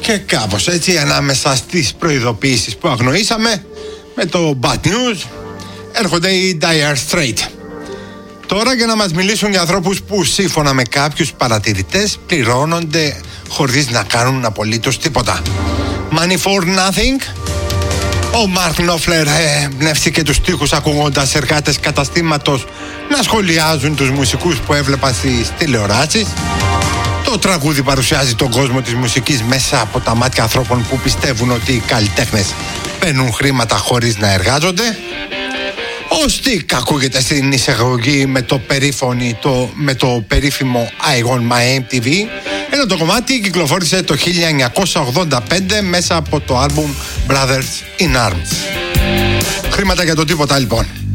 Και κάπως έτσι, ανάμεσα στις προειδοποιήσεις που αγνοήσαμε, με το bad news έρχονται οι Dire Straits. Τώρα για να μας μιλήσουν για ανθρώπους που σύμφωνα με κάποιους παρατηρητές πληρώνονται χωρίς να κάνουν απολύτως τίποτα. Money for nothing. Ο Μαρκ Νόφλερ εμπνεύστηκε τους στίχους ακούγοντας εργάτες καταστήματος να σχολιάζουν τους μουσικούς που έβλεπαν στις τηλεοράσεις. Το τραγούδι παρουσιάζει τον κόσμο της μουσικής μέσα από τα μάτια ανθρώπων που πιστεύουν ότι οι καλλιτέχνες παίρνουν χρήματα χωρίς να εργάζονται. Ο Στικ ακούγεται στην εισαγωγή με το περίφημο I Want My MTV, ενώ το κομμάτι κυκλοφόρησε το 1985 μέσα από το άλμπουμ Brothers in Arms. Χρήματα για το τίποτα λοιπόν.